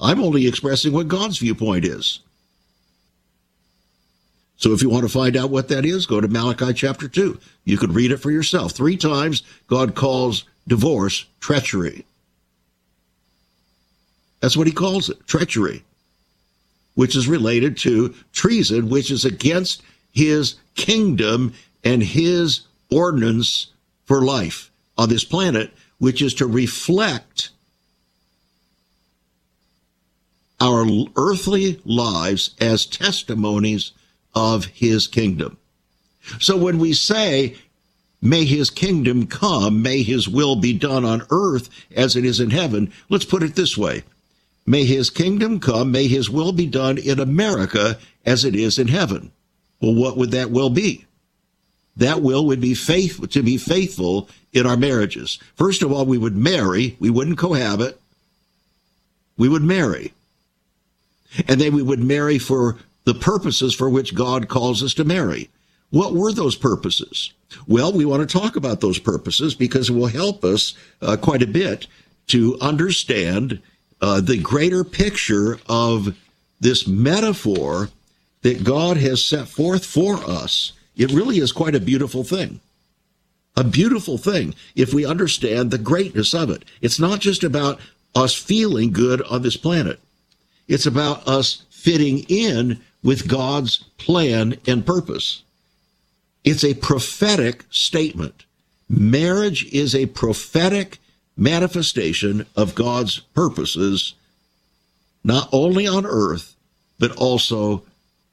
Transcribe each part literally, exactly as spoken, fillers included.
I'm only expressing what God's viewpoint is. So if you want to find out what that is, go to Malachi chapter two. You could read it for yourself. Three times God calls divorce treachery. That's what he calls it, treachery, which is related to treason, which is against his kingdom and his ordinance for life on this planet, which is to reflect our earthly lives as testimonies of his kingdom. So when we say, may his kingdom come, may his will be done on earth as it is in heaven, let's put it this way. May his kingdom come, may his will be done in America as it is in heaven. Well, what would that will be? That will would be faith, to be faithful in our marriages. First of all, we would marry. We wouldn't cohabit. We would marry. And then we would marry for the purposes for which God calls us to marry. What were those purposes? Well, we want to talk about those purposes because it will help us uh, quite a bit to understand uh, the greater picture of this metaphor that God has set forth for us. It really is quite a beautiful thing. A beautiful thing if we understand the greatness of it. It's not just about us feeling good on this planet. It's about us fitting in with God's plan and purpose. It's a prophetic statement. Marriage is a prophetic manifestation of God's purposes, not only on earth, but also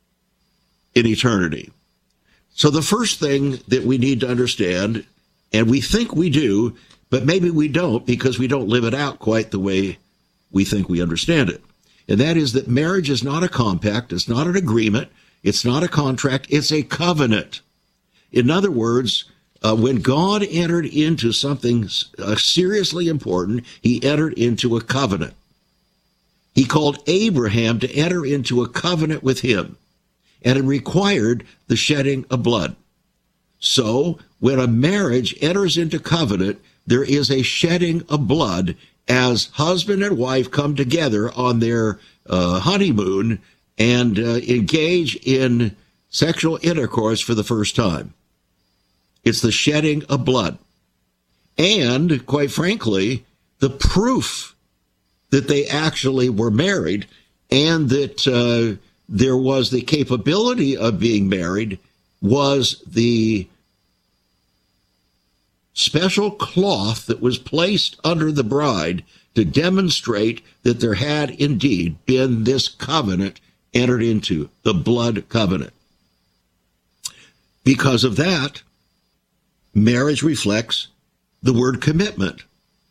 in eternity. So the first thing that we need to understand, and we think we do, but maybe we don't because we don't live it out quite the way we think we understand it. And that is that marriage is not a compact, it's not an agreement, it's not a contract, it's a covenant. In other words, uh, when God entered into something uh, seriously important, he entered into a covenant. He called Abraham to enter into a covenant with him, and it required the shedding of blood. So when a marriage enters into covenant, there is a shedding of blood as husband and wife come together on their uh, honeymoon and uh, engage in sexual intercourse for the first time. It's the shedding of blood. And, quite frankly, the proof that they actually were married and that uh, there was the capability of being married was the special cloth that was placed under the bride to demonstrate that there had indeed been this covenant entered into, the blood covenant. Because of that, marriage reflects the word commitment.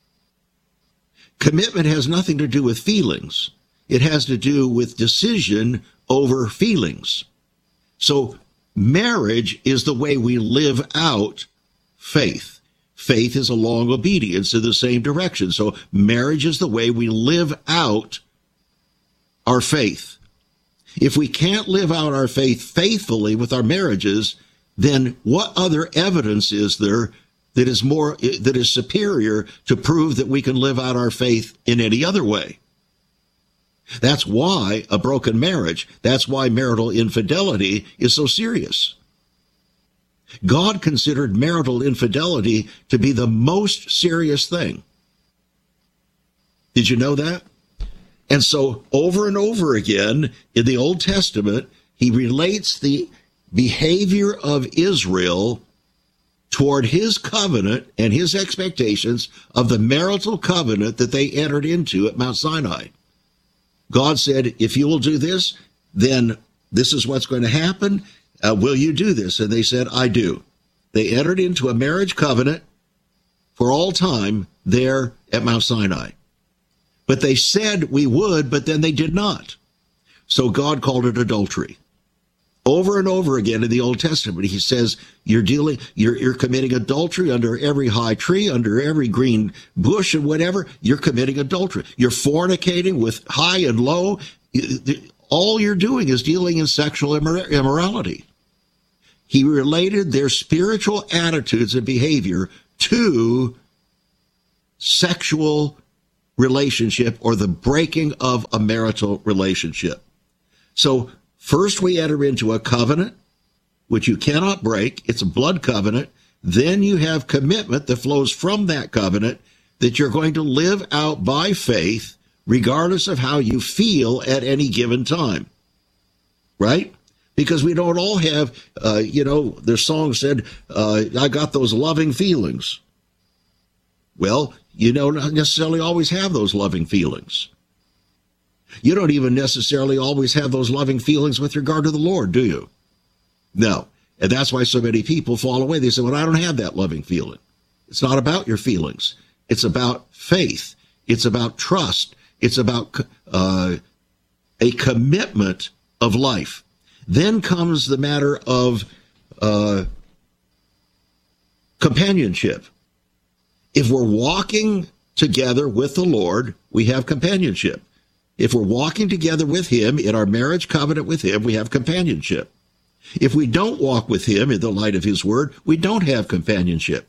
Commitment has nothing to do with feelings. It has to do with decision over feelings. So marriage is the way we live out faith. Faith is a long obedience in the same direction. So marriage is the way we live out our faith. If we can't live out our faith faithfully with our marriages, then what other evidence is there that is more, that is superior to prove that we can live out our faith in any other way? That's why a broken marriage, that's why marital infidelity is so serious. God considered marital infidelity to be the most serious thing. Did you know that? And so over and over again in the Old Testament, he relates the behavior of Israel toward his covenant and his expectations of the marital covenant that they entered into at Mount Sinai. God said, if you will do this, then this is what's going to happen. Uh, will you do this? And they said, I do. They entered into a marriage covenant for all time there at Mount Sinai. But they said we would, but then they did not. So God called it adultery. Over and over again in the Old Testament, he says, you're dealing, you're, you're committing adultery under every high tree, under every green bush and whatever. You're committing adultery. You're fornicating with high and low. All you're doing is dealing in sexual immor- immorality. He related their spiritual attitudes and behavior to sexual relationship or the breaking of a marital relationship. So first we enter into a covenant, which you cannot break. It's a blood covenant. Then you have commitment that flows from that covenant that you're going to live out by faith, regardless of how you feel at any given time. Right? Because we don't all have, uh, you know, their song said, uh, I got those loving feelings. Well, you don't necessarily always have those loving feelings. You don't even necessarily always have those loving feelings with regard to the Lord, do you? No. And that's why so many people fall away. They say, well, I don't have that loving feeling. It's not about your feelings. It's about faith. It's about trust. It's about uh, a commitment of life. Then comes the matter of uh, companionship. If we're walking together with the Lord, we have companionship. If we're walking together with him in our marriage covenant with him, we have companionship. If we don't walk with him in the light of his word, we don't have companionship.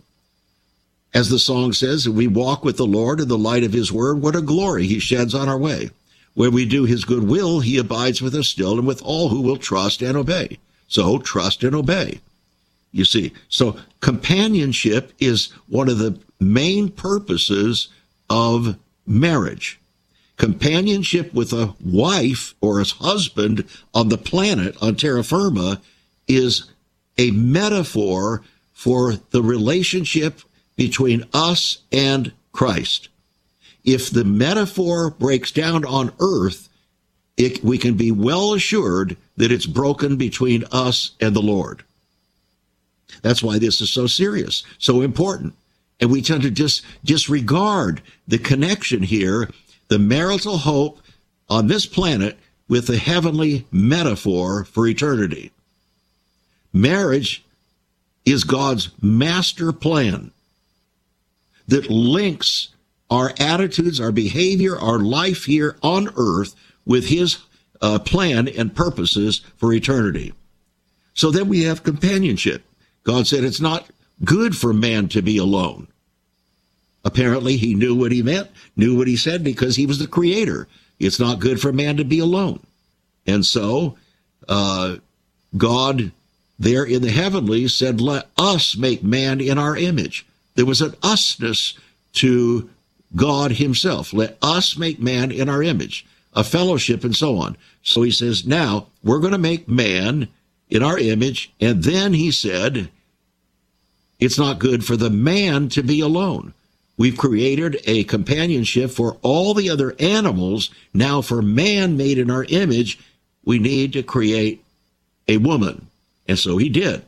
As the song says, we walk with the Lord in the light of his word. What a glory he sheds on our way. When we do his good will, he abides with us still and with all who will trust and obey. So trust and obey. You see, so companionship is one of the main purposes of marriage. Companionship with a wife or a husband on the planet, on terra firma, is a metaphor for the relationship between us and Christ. If the metaphor breaks down on earth, it, we can be well assured that it's broken between us and the Lord. That's why this is so serious, so important. And we tend to just disregard the connection here, the marital hope on this planet with the heavenly metaphor for eternity. Marriage is God's master plan that links our attitudes, our behavior, our life here on earth with his uh, plan and purposes for eternity. So then we have companionship. God said it's not good for man to be alone. Apparently he knew what he meant, knew what he said, because he was the creator. It's not good for man to be alone. And so uh, God there in the heavenlies said, let us make man in our image. There was an usness to God himself. Let us make man in our image, a fellowship and so on. So he says, now we're going to make man in our image. And then he said, it's not good for the man to be alone. We've created a companionship for all the other animals. Now for man made in our image, we need to create a woman. And so he did.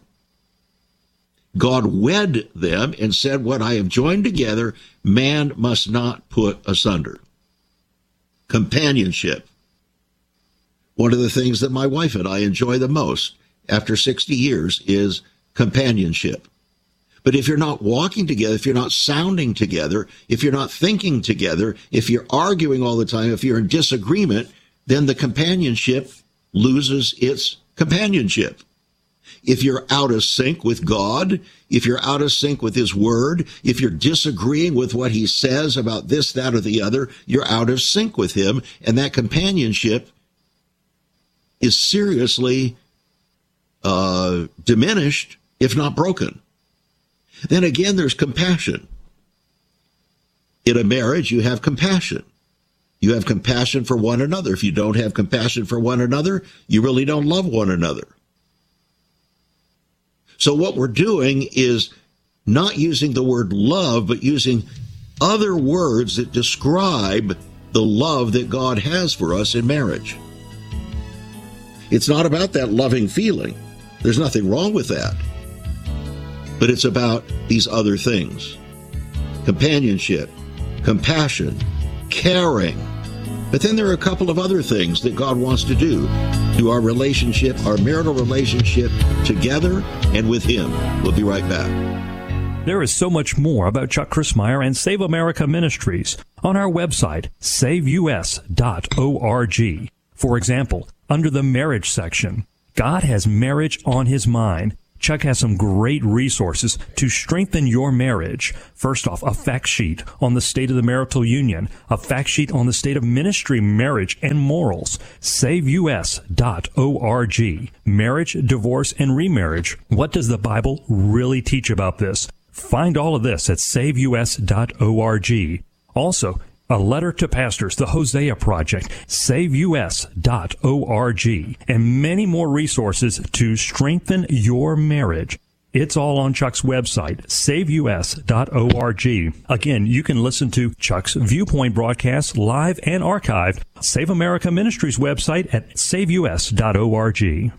God wed them and said, what I have joined together, man must not put asunder. Companionship. One of the things that my wife and I enjoy the most after sixty years is companionship. But if you're not walking together, if you're not sounding together, if you're not thinking together, if you're arguing all the time, if you're in disagreement, then the companionship loses its companionship. If you're out of sync with God, if you're out of sync with his word, if you're disagreeing with what he says about this, that, or the other, you're out of sync with him, and that companionship is seriously uh, diminished, if not broken. Then again, there's compassion. In a marriage, you have compassion. You have compassion for one another. If you don't have compassion for one another, you really don't love one another. So what we're doing is not using the word love, but using other words that describe the love that God has for us in marriage. It's not about that loving feeling. There's nothing wrong with that. But it's about these other things. Companionship, compassion, caring. But then there are a couple of other things that God wants to do to our relationship, our marital relationship together and with him. We'll be right back. There is so much more about Chuck Crismier and Save America Ministries on our website, save u s dot org. For example, under the marriage section, God has marriage on his mind. Chuck has some great resources to strengthen your marriage. First off, a fact sheet on the state of the marital union, a fact sheet on the state of ministry, marriage, and morals. save U S dot org. Marriage, divorce, and remarriage. What does the Bible really teach about this? Find all of this at save U S dot org. Also, a letter to pastors, the Hosea Project, save U S dot org, and many more resources to strengthen your marriage. It's all on Chuck's website, save U S dot org. Again, you can listen to Chuck's Viewpoint broadcasts live and archived. Save America Ministries website at save U S dot org.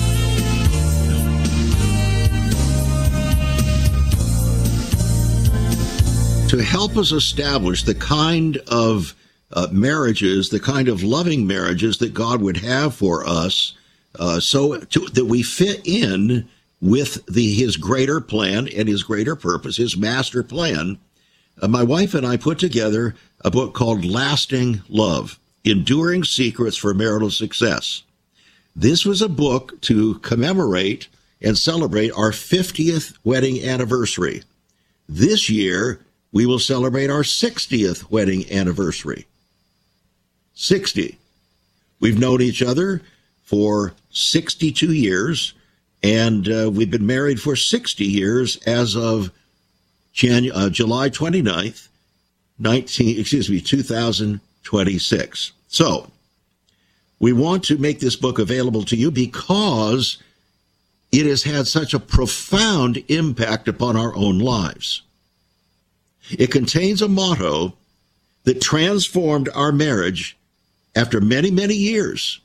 To help us establish the kind of uh, marriages, the kind of loving marriages that God would have for us, uh, so to, that we fit in with the his greater plan and his greater purpose, his master plan, uh, my wife and I put together a book called Lasting Love, Enduring Secrets for Marital Success. This was a book to commemorate and celebrate our fiftieth wedding anniversary. This year, we will celebrate our sixtieth wedding anniversary. sixty. We've known each other for sixty-two years, and uh, we've been married for sixty years as of Janu- uh, July twenty-ninth, nineteen, excuse me, two thousand twenty-six. So, we want to make this book available to you because it has had such a profound impact upon our own lives. It contains a motto that transformed our marriage after many, many years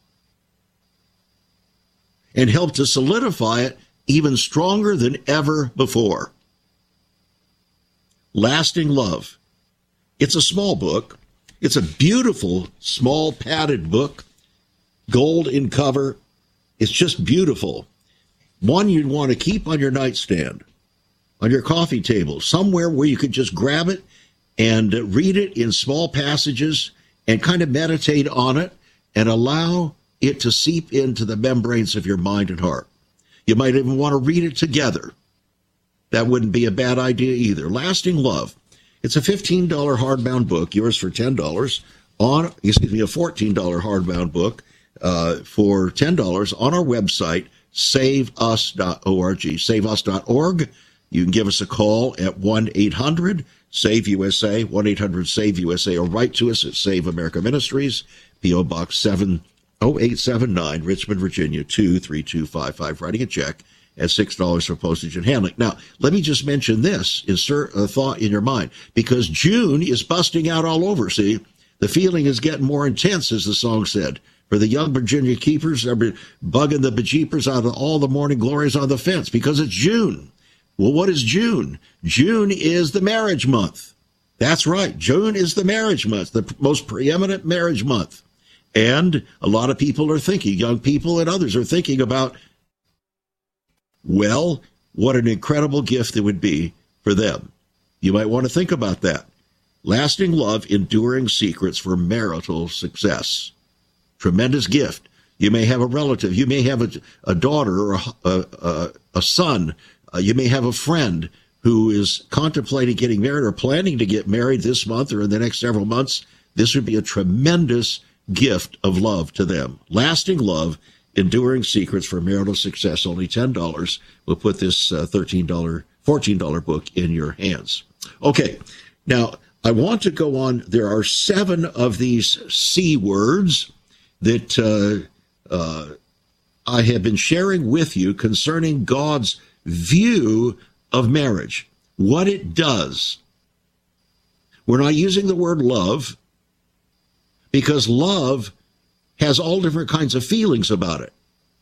and helped to solidify it even stronger than ever before. Lasting Love. It's a small book. It's a beautiful, small, padded book, gold in cover. It's just beautiful. One you'd want to keep on your nightstand, on your coffee table, somewhere where you could just grab it and read it in small passages and kind of meditate on it and allow it to seep into the membranes of your mind and heart. You might even want to read it together. That wouldn't be a bad idea either. Lasting Love. It's a fifteen dollars hardbound book, yours for ten dollars, on, excuse me, a fourteen dollars hardbound book uh, for ten dollars on our website, save us dot org, save us dot org. You can give us a call at one eight hundred save U S A, one eight hundred save U S A, or write to us at Save America Ministries, P O Box seven oh eight seven nine, Richmond, Virginia, two three two five five, writing a check at six dollars for postage and handling. Now, let me just mention this, insert a thought in your mind, because June is busting out all over, see? The feeling is getting more intense, as the song said. For the young Virginia keepers, they're bugging the bejeepers out of all the morning glories on the fence, because it's June. Well, what is June? June is the marriage month. That's right. June is the marriage month, the most preeminent marriage month. And a lot of people are thinking, young people and others are thinking about, well, what an incredible gift it would be for them. You might want to think about that. Lasting Love, Enduring Secrets for Marital Success. Tremendous gift. You may have a relative. You may have a, a daughter or a, a, a, a son. Uh, you may have a friend who is contemplating getting married or planning to get married this month or in the next several months. This would be a tremendous gift of love to them. Lasting Love, Enduring Secrets for Marital Success. Only ten dollars will put this uh, thirteen dollars, fourteen dollars book in your hands. Okay, now I want to go on. There are seven of these C words that uh, uh, I have been sharing with you concerning God's view of marriage, what it does. We're not using the word love because love has all different kinds of feelings about it.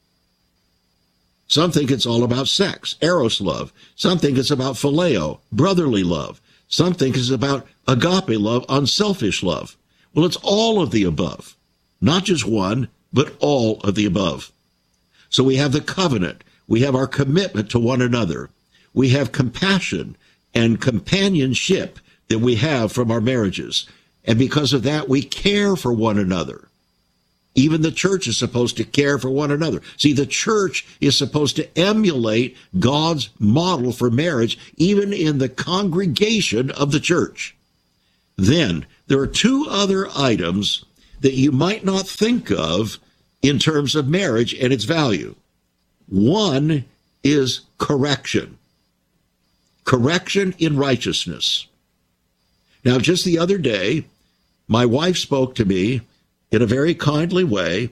Some think it's all about sex, eros love. Some think it's about phileo, brotherly love. Some think it's about agape love, unselfish love. Well, it's all of the above, not just one, but all of the above. So we have the covenant. We have our commitment to one another. We have compassion and companionship that we have from our marriages. And because of that, we care for one another. Even the church is supposed to care for one another. See, the church is supposed to emulate God's model for marriage, even in the congregation of the church. Then, there are two other items that you might not think of in terms of marriage and its value. One is correction. Correction in righteousness. Now, just the other day, my wife spoke to me in a very kindly way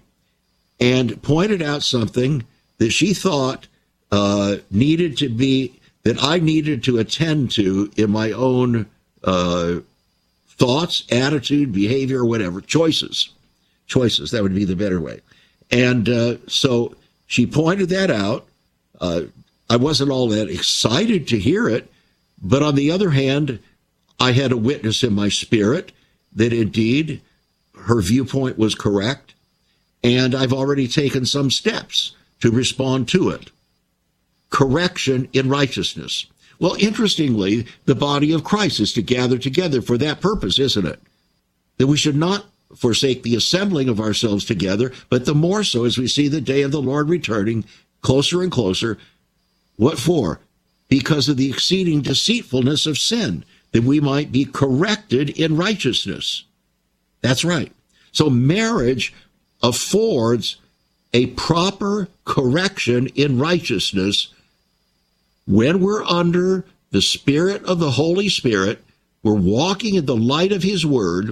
and pointed out something that she thought uh, needed to be, that I needed to attend to in my own uh, thoughts, attitude, behavior, whatever, choices. Choices, that would be the better way. And uh, so she pointed that out. Uh, I wasn't all that excited to hear it, but on the other hand, I had a witness in my spirit that indeed her viewpoint was correct, and I've already taken some steps to respond to it. Correction in righteousness. Well, interestingly, the body of Christ is to gather together for that purpose, isn't it? That we should not forsake the assembling of ourselves together, but the more so as we see the day of the Lord returning closer and closer. What for? Because of the exceeding deceitfulness of sin, that we might be corrected in righteousness. That's right. So marriage affords a proper correction in righteousness when we're under the Spirit of the Holy Spirit, we're walking in the light of His Word,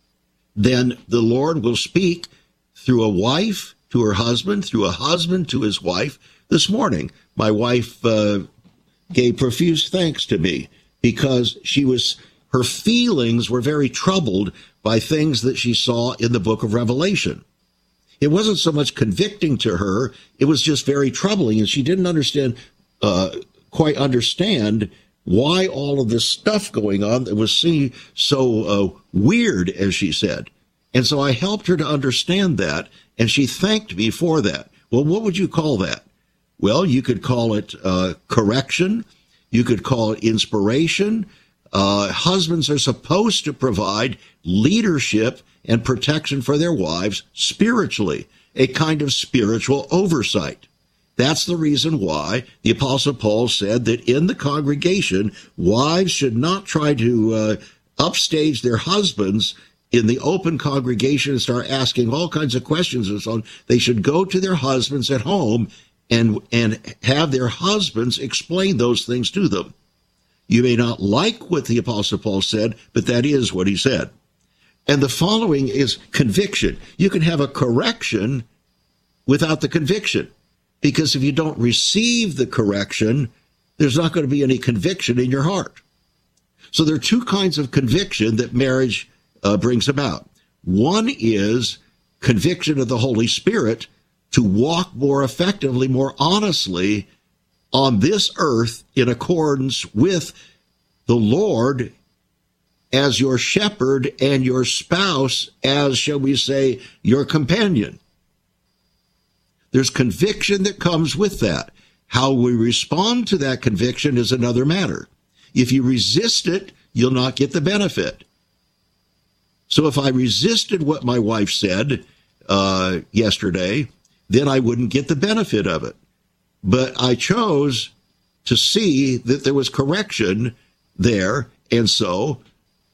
then the Lord will speak through a wife to her husband, through a husband to his wife. This morning, my wife uh, gave profuse thanks to me because she was, her feelings were very troubled by things that she saw in the book of Revelation. It wasn't so much convicting to her, it was just very troubling, and she didn't understand, uh, quite understand why all of this stuff going on that was seen so uh, weird, as she said. And so I helped her to understand that, and she thanked me for that. Well, what would you call that? Well, you could call it uh, correction. You could call it inspiration. Uh, husbands are supposed to provide leadership and protection for their wives spiritually, a kind of spiritual oversight. That's the reason why the Apostle Paul said that in the congregation, wives should not try to uh, upstage their husbands in the open congregation and start asking all kinds of questions and so on. They should go to their husbands at home and and have their husbands explain those things to them. You may not like what the Apostle Paul said, but that is what he said. And the following is conviction. You can have a correction without the conviction, because if you don't receive the correction, there's not going to be any conviction in your heart. So there are two kinds of conviction that marriage uh, brings about. One is conviction of the Holy Spirit to walk more effectively, more honestly on this earth in accordance with the Lord as your shepherd and your spouse as, shall we say, your companion. There's conviction that comes with that. How we respond to that conviction is another matter. If you resist it, you'll not get the benefit. So if I resisted what my wife said uh, yesterday, then I wouldn't get the benefit of it. But I chose to see that there was correction there, and so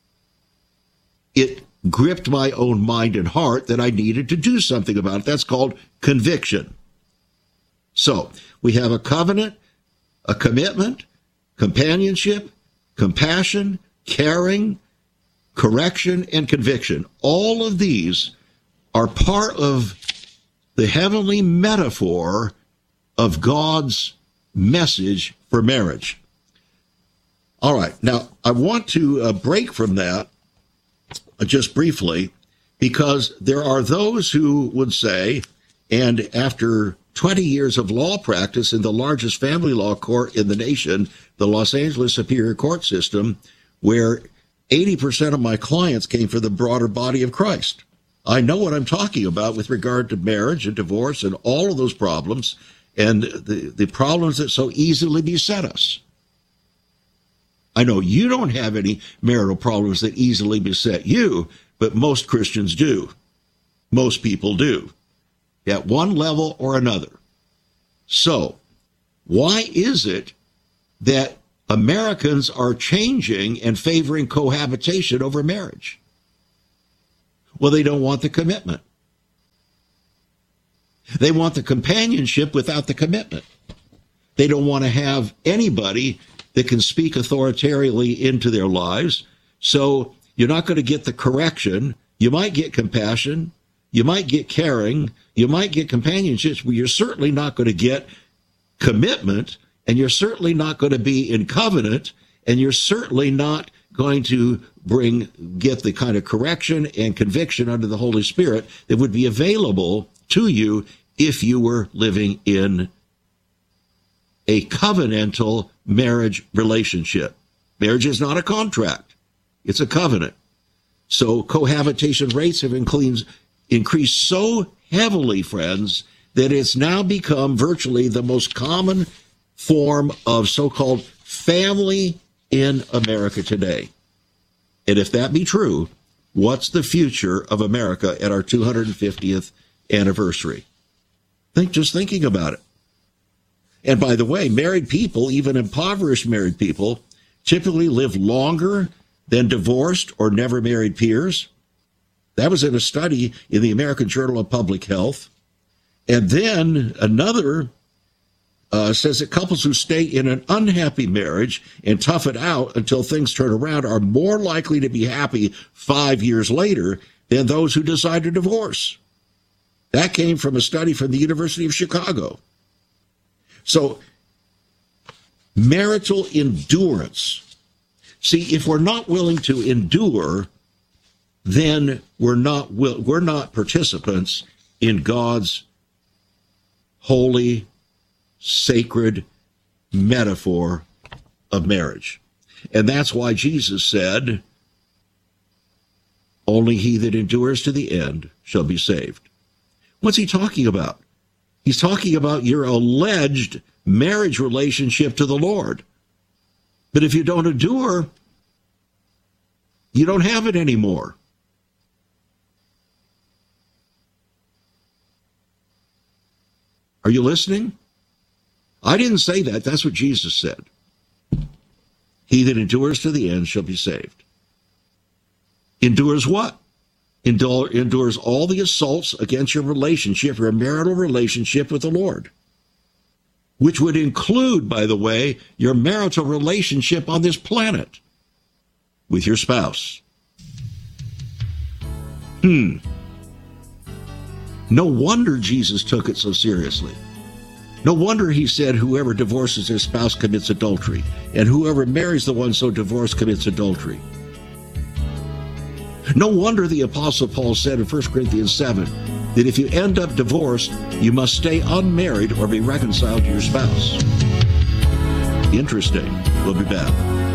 it gripped my own mind and heart that I needed to do something about it. That's called conviction. So we have a covenant, a commitment, companionship, compassion, caring, correction, and conviction. All of these are part of the heavenly metaphor of God's message for marriage. All right, now I want to uh, break from that uh, just briefly, because there are those who would say, and after twenty years of law practice in the largest family law court in the nation, the Los Angeles Superior Court System, where eighty percent of my clients came from the broader body of Christ. I know what I'm talking about with regard to marriage and divorce and all of those problems and the, the problems that so easily beset us. I know you don't have any marital problems that easily beset you, but most Christians do. Most people do, at one level or another. So, why is it that Americans are changing and favoring cohabitation over marriage? Well, they don't want the commitment. They want the companionship without the commitment. They don't want to have anybody that can speak authoritatively into their lives. So you're not going to get the correction. You might get compassion. You might get caring. You might get companionship, but you're certainly not going to get commitment, and you're certainly not going to be in covenant, and you're certainly not going to bring get the kind of correction and conviction under the Holy Spirit that would be available to you if you were living in a covenantal marriage relationship. Marriage is not a contract. It's a covenant. So cohabitation rates have increased so heavily, friends, that it's now become virtually the most common form of so-called family in America today. And if that be true, what's the future of America at our two hundred fiftieth anniversary? Think, just thinking about it. And by the way, married people, even impoverished married people, typically live longer than divorced or never married peers. That was in a study in the American Journal of Public Health. And then another uh, says that couples who stay in an unhappy marriage and tough it out until things turn around are more likely to be happy five years later than those who decide to divorce. That came from a study from the University of Chicago. So, marital endurance. See, if we're not willing to endure, then we're not will, we're not participants in God's holy, sacred metaphor of marriage. And that's why Jesus said, only he that endures to the end shall be saved. What's he talking about? He's talking about your alleged marriage relationship to the Lord. But if you don't endure, you don't have it anymore. Are you listening? I didn't say that. That's what Jesus said. He that endures to the end shall be saved. Endures what? Endure, endures all the assaults against your relationship, your marital relationship with the Lord, which would include, by the way, your marital relationship on this planet with your spouse. Hmm. No wonder Jesus took it so seriously. No wonder he said whoever divorces their spouse commits adultery, and whoever marries the one so divorced commits adultery. No wonder the Apostle Paul said in First Corinthians seven that if you end up divorced, you must stay unmarried or be reconciled to your spouse. Interesting. We'll be back.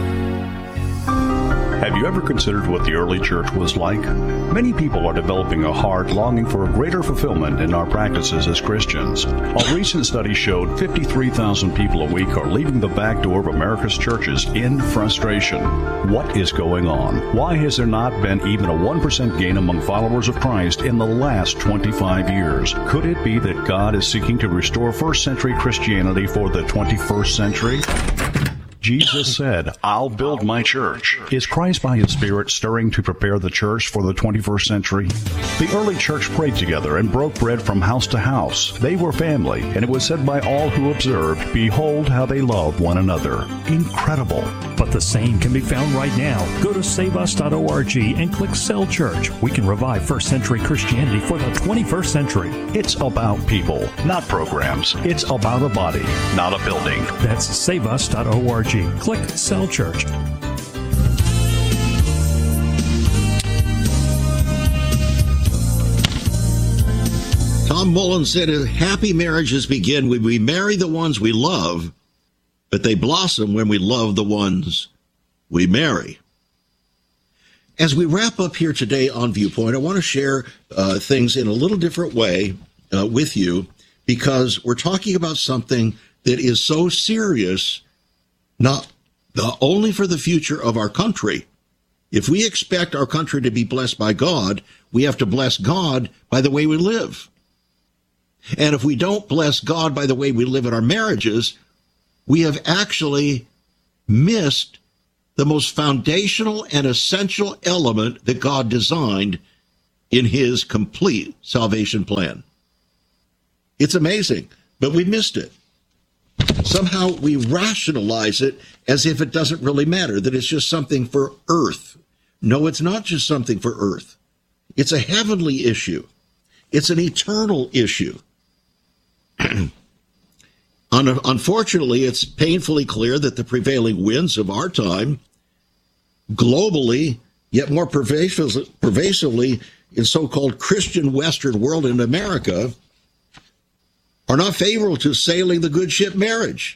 Have you ever considered what the early church was like? Many people are developing a heart longing for a greater fulfillment in our practices as Christians. A recent study showed fifty-three thousand people a week are leaving the back door of America's churches in frustration. What is going on? Why has there not been even a one percent gain among followers of Christ in the last twenty-five years? Could it be that God is seeking to restore first century Christianity for the twenty-first century? Jesus said, I'll build my church. Is Christ by his Spirit stirring to prepare the church for the twenty-first century? The early church prayed together and broke bread from house to house. They were family, and it was said by all who observed, behold how they love one another. Incredible. But the same can be found right now. Go to save us dot org and click Cell Church. We can revive first century Christianity for the twenty-first century. It's about people, not programs. It's about a body, not a building. That's save us dot org. Click Cell Church. Tom Mullen said, happy marriages begin when we marry the ones we love, but they blossom when we love the ones we marry. As we wrap up here today on Viewpoint, I want to share uh, things in a little different way uh, with you, because we're talking about something that is so serious, not the, only for the future of our country. If we expect our country to be blessed by God, we have to bless God by the way we live. And if we don't bless God by the way we live in our marriages, we have actually missed the most foundational and essential element that God designed in his complete salvation plan. It's amazing, but we missed it. Somehow we rationalize it as if it doesn't really matter, that it's just something for earth. No, it's not just something for earth. It's a heavenly issue. It's an eternal issue. Unfortunately, it's painfully clear that the prevailing winds of our time, globally, yet more pervasively in so-called Christian Western world in America, are not favorable to sailing the good ship marriage.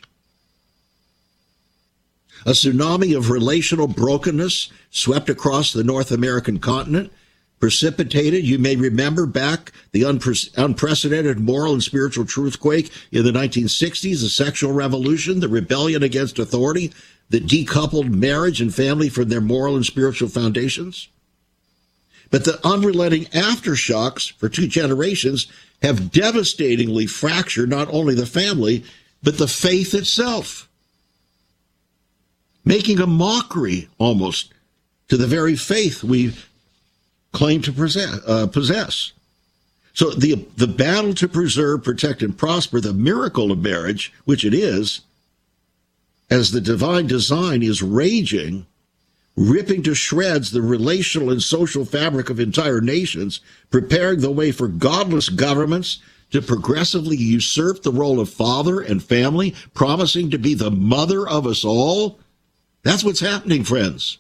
A tsunami of relational brokenness swept across the North American continent, precipitated, you may remember back, the unpre- unprecedented moral and spiritual truthquake in the nineteen sixties, the sexual revolution, the rebellion against authority that decoupled marriage and family from their moral and spiritual foundations. But the unrelenting aftershocks for two generations have devastatingly fractured not only the family, but the faith itself, making a mockery almost to the very faith we claim to possess. Uh, possess. So the, the battle to preserve, protect, and prosper the miracle of marriage, which it is, as the divine design is raging, ripping to shreds the relational and social fabric of entire nations, preparing the way for godless governments to progressively usurp the role of father and family, promising to be the mother of us all. That's what's happening, friends.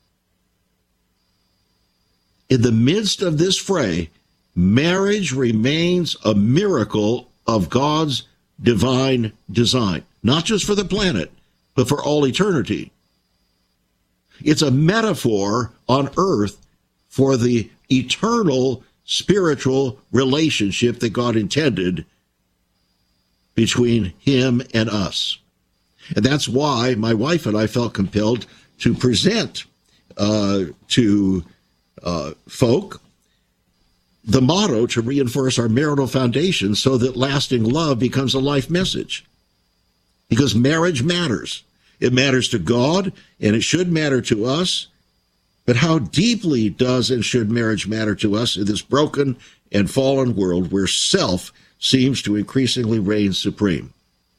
In the midst of this fray, marriage remains a miracle of God's divine design, not just for the planet, but for all eternity. It's a metaphor on earth for the eternal spiritual relationship that God intended between him and us. And that's why my wife and I felt compelled to present uh, to uh, folk the motto to reinforce our marital foundation so that lasting love becomes a life message. Because marriage matters. It matters to God, and it should matter to us. But how deeply does and should marriage matter to us in this broken and fallen world where self seems to increasingly reign supreme?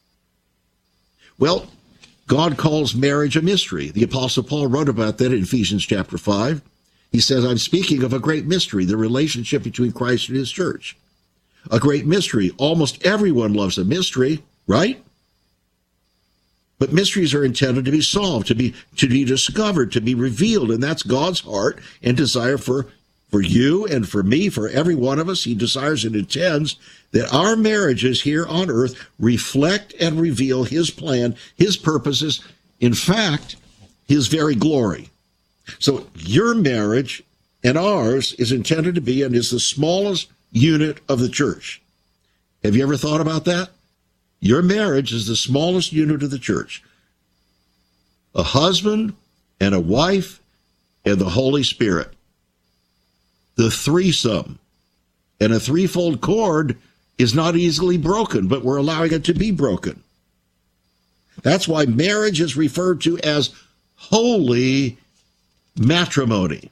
Well, God calls marriage a mystery. The Apostle Paul wrote about that in Ephesians chapter five. He says, I'm speaking of a great mystery, the relationship between Christ and his church. A great mystery. Almost everyone loves a mystery, right? But mysteries are intended to be solved, to be to be discovered, to be revealed, and that's God's heart and desire for, for you and for me, for every one of us. He desires and intends that our marriages here on earth reflect and reveal his plan, his purposes, in fact, his very glory. So your marriage and ours is intended to be and is the smallest unit of the church. Have you ever thought about that? Your marriage is the smallest unit of the church. A husband and a wife and the Holy Spirit. The threesome. And a threefold cord is not easily broken, but we're allowing it to be broken. That's why marriage is referred to as holy matrimony.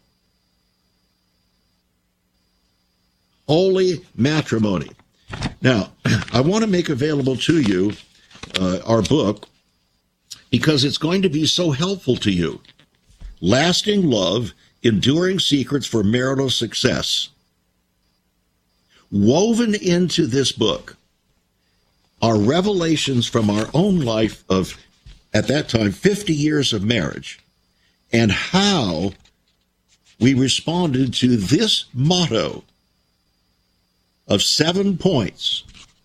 Holy matrimony. Now, I want to make available to you uh, our book because it's going to be so helpful to you. Lasting Love, Enduring Secrets for Marital Success. Woven into this book are revelations from our own life of, at that time, fifty years of marriage, and how we responded to this motto of seven points.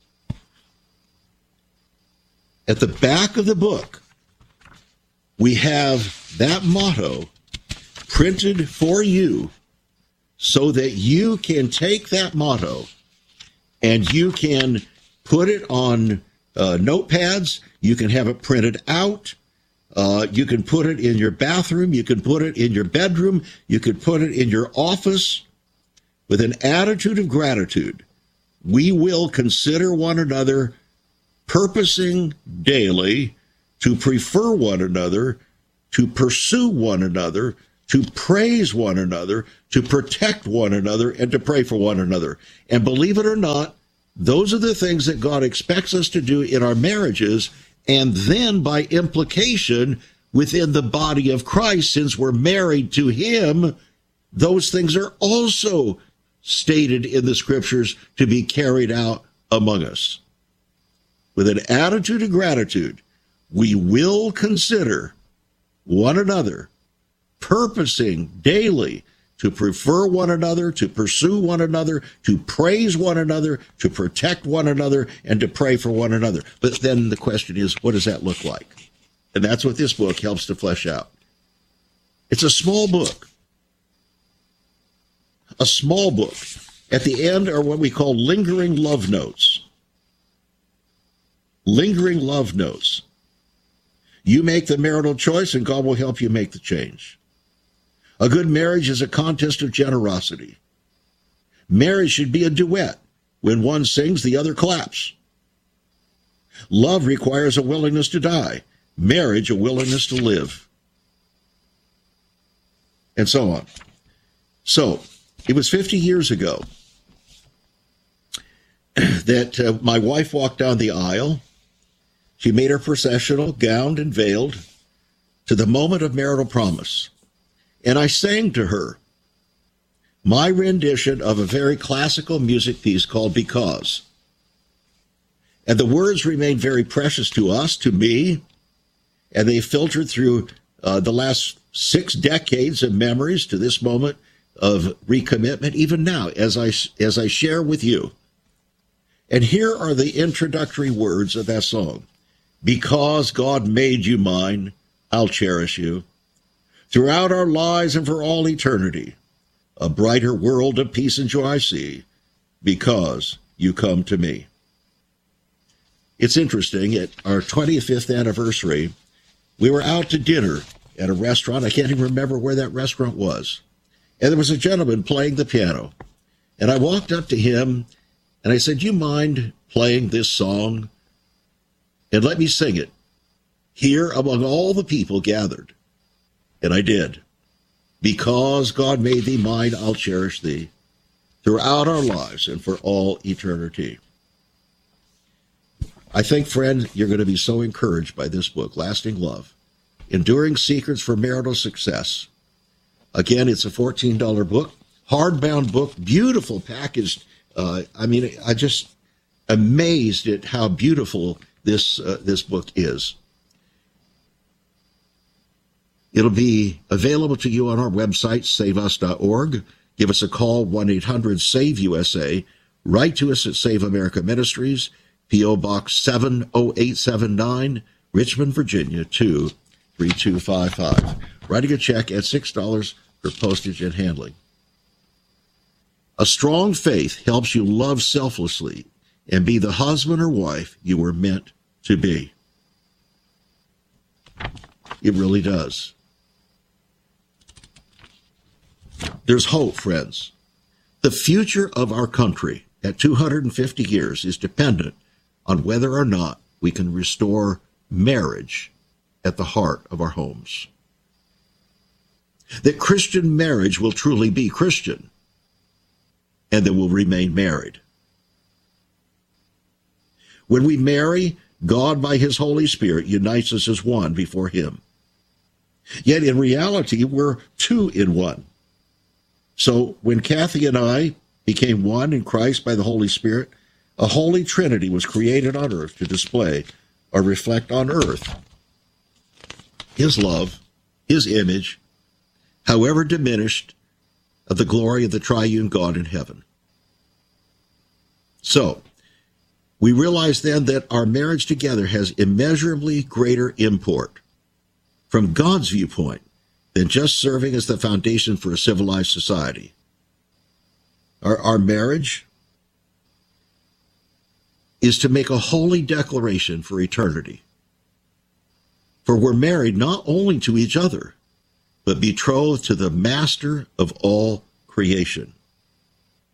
At the back of the book, we have that motto printed for you so that you can take that motto and you can put it on uh, notepads. You can have it printed out. Uh, you can put it in your bathroom. You can put it in your bedroom. You can put it in your office. with an attitude of gratitude, we will consider one another, purposing daily to prefer one another, to pursue one another, to praise one another, to protect one another, and to pray for one another. And believe it or not, those are the things that God expects us to do in our marriages, and then by implication within the body of Christ, since we're married to him, those things are also stated in the scriptures to be carried out among us. With an attitude of gratitude, we will consider one another, purposing daily to prefer one another, to pursue one another, to praise one another, to protect one another, and to pray for one another. But then the question is, what does that look like? And that's what this book helps to flesh out. It's a small book. A small book. At the end are what we call lingering love notes. Lingering love notes. You make the marital choice, and God will help you make the change. A good marriage is a contest of generosity. Marriage should be a duet. When one sings, the other claps. Love requires a willingness to die. Marriage, a willingness to live. And so on. So, it was fifty years ago that uh, my wife walked down the aisle. She made her processional, gowned and veiled, to the moment of marital promise. And I sang to her my rendition of a very classical music piece called Because. And the words remained very precious to us, to me, and they filtered through uh, the last six decades of memories to this moment of recommitment, even now, as I, as I share with you. And here are the introductory words of that song. Because God made you mine, I'll cherish you. Throughout our lives and for all eternity, a brighter world of peace and joy I see, because you come to me. It's interesting, at our twenty-fifth anniversary, we were out to dinner at a restaurant. I can't even remember where that restaurant was. And there was a gentleman playing the piano. And I walked up to him and I said, do you mind playing this song? And let me sing it here among all the people gathered. And I did. Because God made thee mine, I'll cherish thee throughout our lives and for all eternity. I think, friend, you're going to be so encouraged by this book, Lasting Love, Enduring Secrets for Marital Success. Again, it's a fourteen dollars book, hardbound book, beautiful packaged. Uh, I mean, I just amazed at how beautiful this uh, this book is. It'll be available to you on our website, save us dot org. Give us a call, one eight hundred save U S A. Write to us at Save America Ministries, P O Box seven oh eight seven nine, Richmond, Virginia, two three two five five. Writing a check at six dollars for postage and handling. A strong faith helps you love selflessly and be the husband or wife you were meant to be. It really does. There's hope, friends. The future of our country at two hundred fifty years is dependent on whether or not we can restore marriage at the heart of our homes. That Christian marriage will truly be Christian and that we'll remain married. When we marry, God, by his Holy Spirit, unites us as one before him. Yet in reality, we're two in one. So when Kathy and I became one in Christ by the Holy Spirit, a holy trinity was created on earth to display or reflect on earth his love, his image, however diminished, of the glory of the triune God in heaven. So, we realize then that our marriage together has immeasurably greater import from God's viewpoint than just serving as the foundation for a civilized society. Our, our marriage is to make a holy declaration for eternity. For we're married not only to each other, but betrothed to the master of all creation.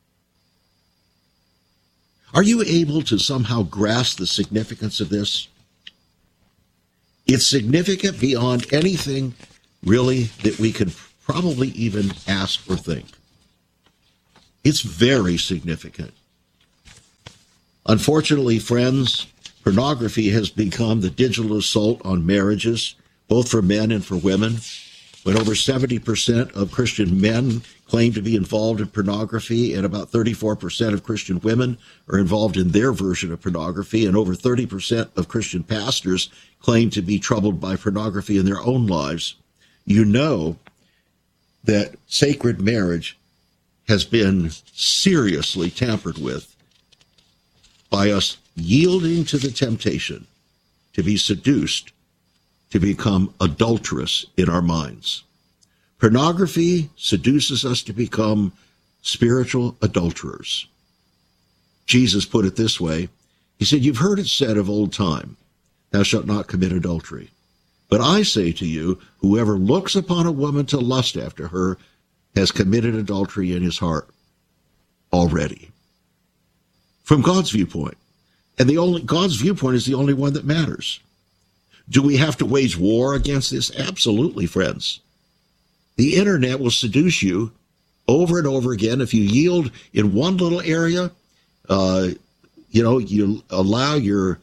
Are you able to somehow grasp the significance of this? It's significant beyond anything, really, that we could probably even ask or think. It's very significant. Unfortunately, friends, pornography has become the digital assault on marriages, both for men and for women. When over seventy percent of Christian men claim to be involved in pornography, and about thirty-four percent of Christian women are involved in their version of pornography, and over thirty percent of Christian pastors claim to be troubled by pornography in their own lives, you know that sacred marriage has been seriously tampered with by us yielding to the temptation to be seduced, to become adulterous in our minds. Pornography seduces us to become spiritual adulterers. Jesus put it this way. He said, "You've heard it said of old time, thou shalt not commit adultery. But I say to you, whoever looks upon a woman to lust after her has committed adultery in his heart already." From God's viewpoint. And the only God's viewpoint is the only one that matters. Do we have to wage war against this? Absolutely, friends. The internet will seduce you over and over again. If you yield in one little area, uh, you know, you allow your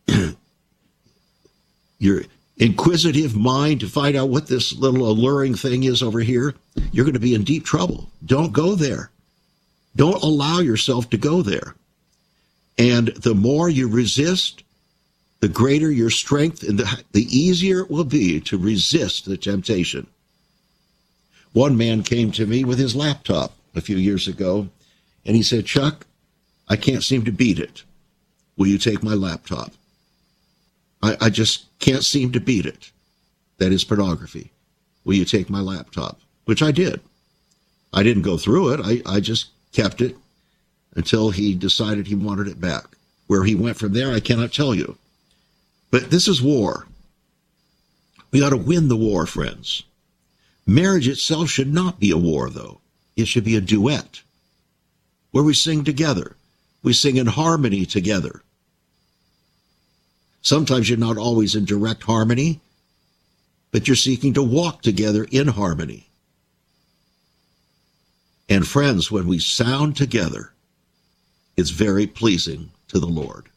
your inquisitive mind to find out what this little alluring thing is over here, you're going to be in deep trouble. Don't go there. Don't allow yourself to go there. And the more you resist, the greater your strength, and the, the easier it will be to resist the temptation. One man came to me with his laptop a few years ago, and he said, "Chuck, I can't seem to beat it. Will you take my laptop? I, I just can't seem to beat it. That is pornography. Will you take my laptop?" Which I did. I didn't go through it. I, I just kept it until he decided he wanted it back. Where he went from there, I cannot tell you. But this is war. We ought to win the war, friends. Marriage itself should not be a war, though. It should be a duet where we sing together. We sing in harmony together. Sometimes you're not always in direct harmony, but you're seeking to walk together in harmony. And friends, when we sound together, it's very pleasing to the Lord.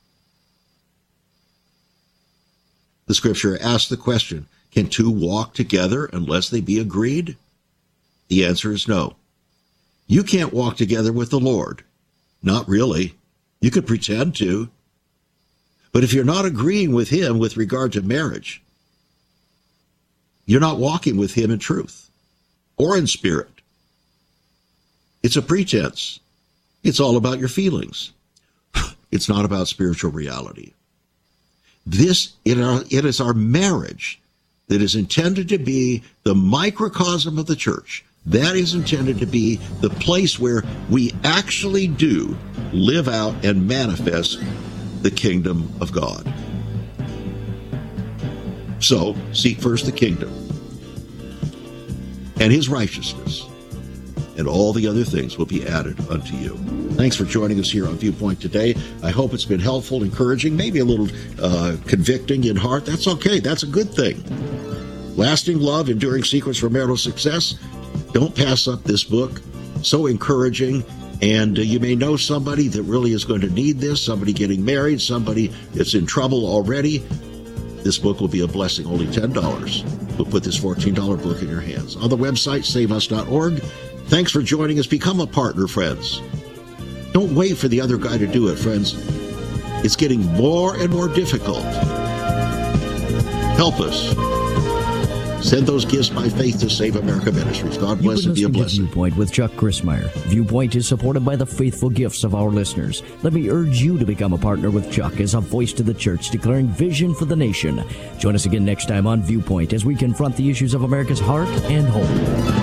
The scripture asks the question, can two walk together unless they be agreed? The answer is no. You can't walk together with the Lord. Not really. You could pretend to. But if you're not agreeing with him with regard to marriage, you're not walking with him in truth or in spirit. It's a pretense. It's all about your feelings. It's not about spiritual reality. This, it, are, it is our marriage that is intended to be the microcosm of the church. That is intended to be the place where we actually do live out and manifest the kingdom of God. So, seek first the kingdom and his righteousness, and all the other things will be added unto you. Thanks for joining us here on Viewpoint today. I hope it's been helpful, encouraging, maybe a little uh, convicting in heart. That's okay. That's a good thing. Lasting Love, Enduring Secrets for Marital Success. Don't pass up this book. So encouraging. And uh, you may know somebody that really is going to need this, somebody getting married, somebody that's in trouble already. This book will be a blessing, only ten dollars. We'll put this fourteen dollars book in your hands. On the website, save us dot org. Thanks for joining us. Become a partner, friends. Don't wait for the other guy to do it, friends. It's getting more and more difficult. Help us. Send those gifts by faith to Save America Ministries. God bless and be a blessing. Viewpoint with Chuck Crismier. Viewpoint is supported by the faithful gifts of our listeners. Let me urge you to become a partner with Chuck as a voice to the church declaring vision for the nation. Join us again next time on Viewpoint as we confront the issues of America's heart and home.